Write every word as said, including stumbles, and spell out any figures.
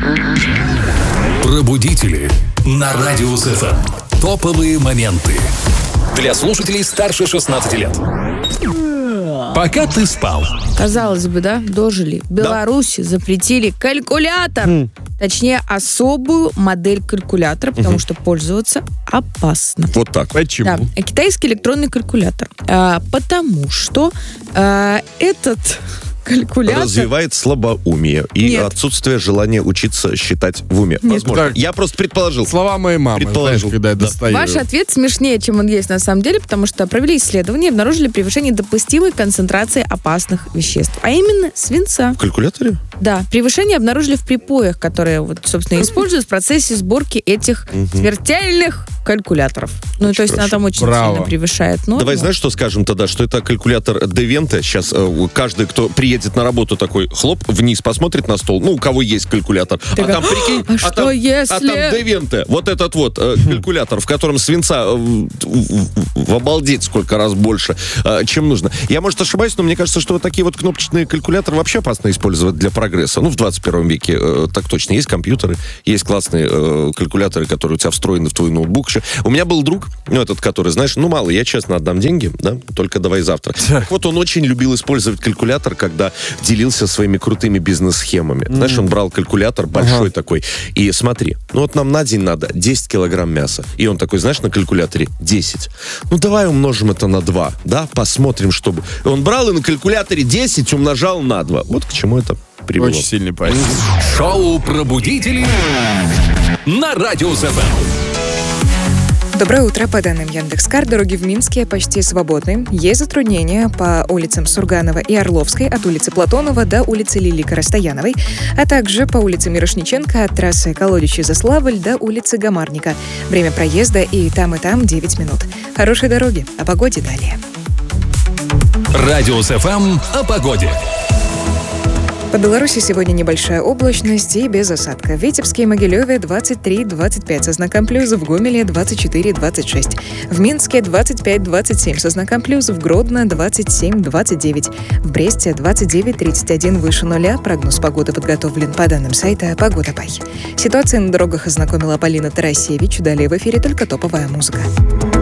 Пробудители на Радиус эф эм. Топовые моменты для слушателей старше шестнадцати лет. Пока ты спал. Казалось бы, да, дожили. В Беларуси да. запретили калькулятор. Mm. Точнее, особую модель калькулятора, потому mm-hmm. что пользоваться опасно. Вот так. Почему? Да. Китайский электронный калькулятор. А, потому что а, этот... калькулятор развивает слабоумие и Нет. отсутствие желания учиться считать в уме. Нет. Возможно. Так, я просто предположил. Слова моей мамы, Предположил. знаешь, когда я Да. достаю. Ваш ответ смешнее, чем он есть на самом деле, потому что провели исследование и обнаружили превышение допустимой концентрации опасных веществ, а именно свинца. В калькуляторе? Да, превышение обнаружили в припоях, которые, вот, собственно, используют в процессе сборки этих смертельных калькуляторов. Ну, Очень то есть она хорошо. там очень Браво. сильно превышает норму. Давай, знаешь, что скажем тогда? Что это калькулятор Девенте. Сейчас э, каждый, кто приедет на работу, такой хлоп, вниз посмотрит на стол. Ну, у кого есть калькулятор. Ты а там, прикинь, а а, что там, если... а там Девенте. Вот этот вот э, калькулятор, в котором свинца э, в, в, в обалдеть сколько раз больше, э, чем нужно. Я, может, ошибаюсь, но мне кажется, что вот такие вот кнопочные калькуляторы вообще опасно использовать для прогресса. Ну, в двадцать первом веке э, так точно. Есть компьютеры, есть классные э, калькуляторы, которые у тебя встроены в твой ноутбук. У меня был друг, ну, этот, который, знаешь, ну, мало, я честно отдам деньги, да, только давай завтра. Так вот, он очень любил использовать калькулятор, когда делился своими крутыми бизнес-схемами. Mm. Знаешь, он брал калькулятор большой ага. такой, и смотри, ну, вот нам на день надо десять килограмм мяса. И он такой, знаешь, на калькуляторе десять. Ну, давай умножим это на два, да, посмотрим, чтобы... И он брал и на калькуляторе десять умножал на два. Вот к чему это привело. Очень сильный парень. Шоу «Пробудители» на Радиус эф эм. Доброе утро. По данным Яндекс.Кар, дороги в Минске почти свободны. Есть затруднения по улицам Сурганова и Орловской от улицы Платонова до улицы Лилии Коростояновой, а также по улице Мирошниченко от трассы Колодичи-Заславль до улицы Гамарника. Время проезда и там, и там девять минут. Хорошей дороги. О погоде далее. Радиус эф эм о погоде. По Беларуси сегодня небольшая облачность и без осадка. В Витебске и Могилеве двадцать три двадцать пять со знаком плюс, в Гомеле двадцать четыре двадцать шесть. В Минске двадцать пять двадцать семь со знаком плюс, в Гродно двадцать семь двадцать девять. В Бресте двадцать девять тридцать один выше нуля. Прогноз погоды подготовлен по данным сайта Погода.бай. Ситуация на дорогах ознакомила Полина Тарасевич. Далее в эфире только топовая музыка.